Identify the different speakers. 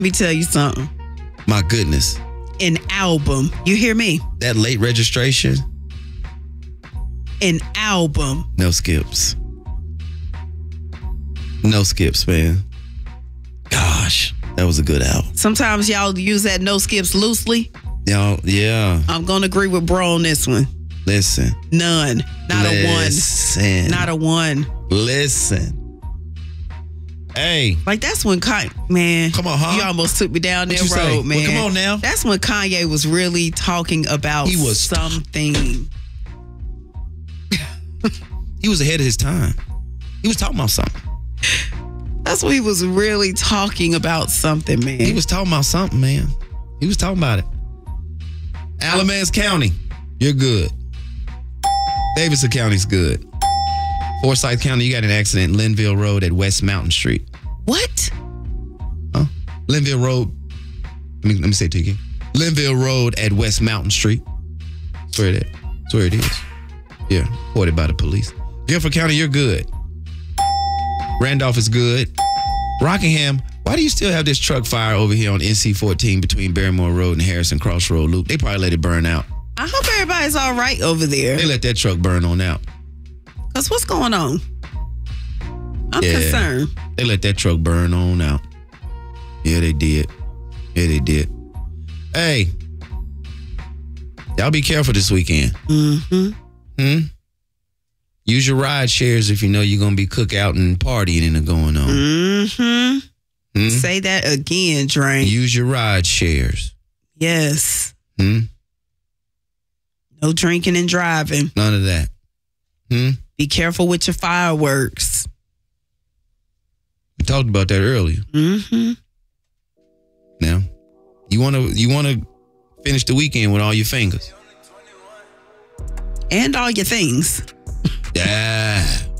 Speaker 1: Let me tell you something.
Speaker 2: My goodness.
Speaker 1: An album. You hear me?
Speaker 2: That late registration.
Speaker 1: An album.
Speaker 2: No skips. No skips, man. Gosh, that was a good album.
Speaker 1: Sometimes y'all use that no skips loosely.
Speaker 2: Y'all, yeah.
Speaker 1: I'm going to agree with bro on this one.
Speaker 2: Listen.
Speaker 1: None. Not a one. Not a one.
Speaker 2: Listen. Hey.
Speaker 1: Like, that's when man.
Speaker 2: Come on, huh?
Speaker 1: You almost took me down that road, man.
Speaker 2: Well, come on now.
Speaker 1: That's when Kanye was really talking about something.
Speaker 2: He was ahead of his time. He was talking about something.
Speaker 1: That's when he was really talking about something, man.
Speaker 2: He was talking about something, man. He was talking about it. Alamance County, you're good. Davidson County's good. Forsyth County, you got an accident. Linville Road at West Mountain Street.
Speaker 1: What?
Speaker 2: Huh? Linville Road. Let me say it to you again. Linville Road at West Mountain Street. That's where it is. Yeah, reported by the police. Guilford County, you're good. Randolph is good. Rockingham, why do you still have this truck fire over here on NC 14 between Barrymore Road and Harrison Crossroad Loop? They probably let it burn out.
Speaker 1: I hope everybody's all right over there.
Speaker 2: They let that truck burn on out.
Speaker 1: Because what's going on? I'm concerned.
Speaker 2: They let that truck burn on out. Yeah, they did. Hey, y'all be careful this weekend. Use your ride shares if you know you're going to be cookout and partying and going on.
Speaker 1: Say that again, Drain.
Speaker 2: Use your ride shares.
Speaker 1: Yes. No drinking and driving.
Speaker 2: None of that.
Speaker 1: Be careful with your fireworks.
Speaker 2: We talked about that earlier. Now, you want to finish the weekend with all your fingers.
Speaker 1: And all your things.
Speaker 2: Yeah.